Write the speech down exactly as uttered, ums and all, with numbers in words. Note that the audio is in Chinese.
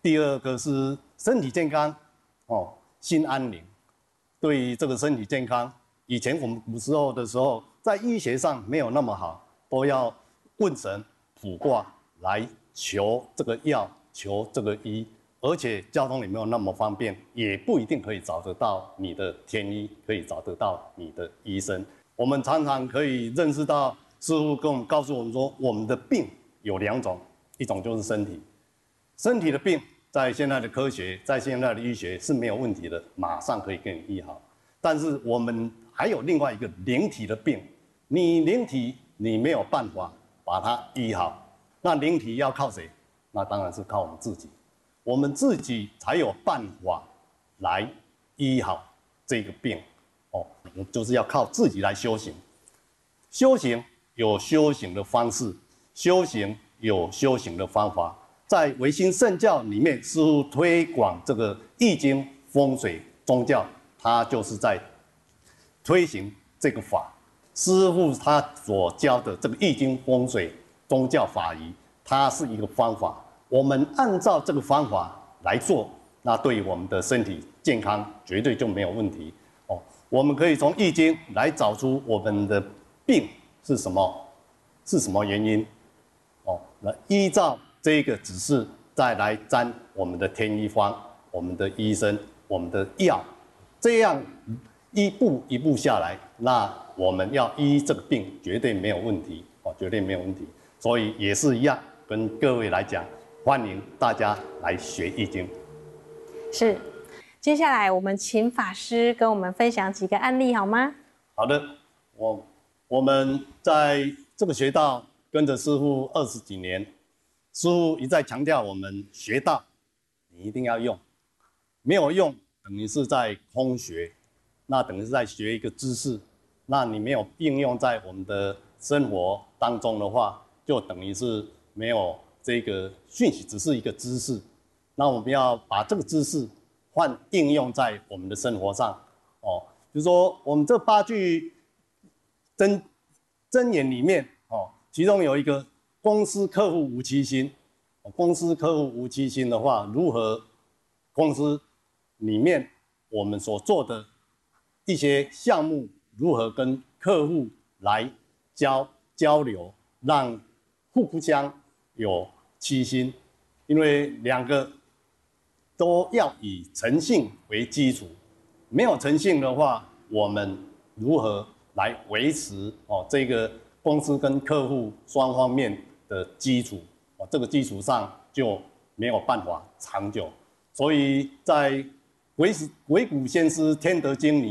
第二个是身体健康，哦，心安宁。对于这个身体健康，以前我们古时候的时候，在医学上没有那么好，都要问神、卜卦来求这个药、求这个医，而且交通也没有那么方便，也不一定可以找得到你的天医，可以找得到你的医生。我们常常可以认识到，师父跟我们告诉我们说，我们的病有两种，一种就是身体，身体的病在现在的科学，在现在的医学是没有问题的，马上可以给你医好。但是我们还有另外一个灵体的病，你灵体你没有办法把它医好，那灵体要靠谁？那当然是靠我们自己，我们自己才有办法来医好这个病。哦，就是要靠自己来修行。修行有修行的方式，修行有修行的方法。在唯心圣教里面，师父推广这个易经风水宗教，他就是在推行这个法。师父他所教的这个易经风水宗教法仪，它是一个方法。我们按照这个方法来做，那对我们的身体健康绝对就没有问题。哦，我们可以从易经来找出我们的病是什么，是什么原因。哦，那依照这个指示再来占我们的天医方、我们的医生、我们的药，这样一步一步下来，那我们要医这个病绝对没有问题，哦，绝对没有问题。所以也是一样，跟各位来讲，欢迎大家来学易经。 是，接下来我们请法师跟我们分享几个案例好吗？ 好的，我我们在这个学道跟着师父二十几年，师父一再强调我们学道，你一定要用，没有用等于是在空学，那等于是在学一个知识，那你没有应用在我们的生活当中的话，就等于是没有这个讯息，只是一个知识。那我们要把这个知识换应用在我们的生活上，哦，就是说我们这八句真真言里面，哦，其中有一个公司客户无欺心，公司客户无欺心的话，如何公司里面我们所做的一些项目，如何跟客户来交交流，让互不相有欺心，因为两个都要以诚信为基础，没有诚信的话，我们如何来维持哦这个公司跟客户双方面的基础？哦，这个基础上就没有办法长久。所以在《唯唯古先师天德经》里。